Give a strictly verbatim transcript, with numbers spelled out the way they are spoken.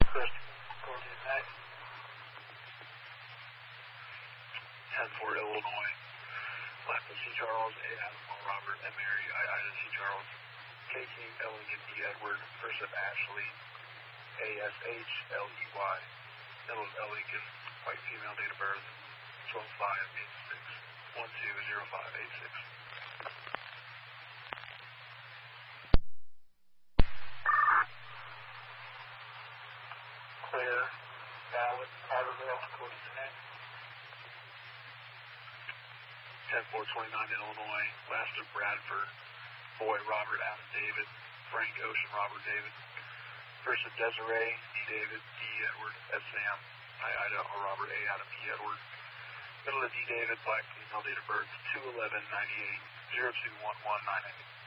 Chris, coordinate night. ten four, Illinois. Left of C. Charles, A. Adam, Robert, and Mary, I. Ida, C. Charles. K. King, Ellie, and D. Edward. First of Ashley, A. S. H. L. E. Y. Middle of L. Lincoln. White female, date of birth, twelve five eighty-six, one two zero five eight six. Clear. Valid. Carterville, coordinate. ten four twenty-nine, Illinois. Last of Bradford. Boy, Robert, Adam, David. Frank, Ocean, Robert, David. First of Desiree, D. David, D. Edward, S. Sam, I. Ida, or Robert, A. Adam, P. Edward. Middle of D. David, black female, date of birth, two eleven ninety-eight, zero two one one nine eight.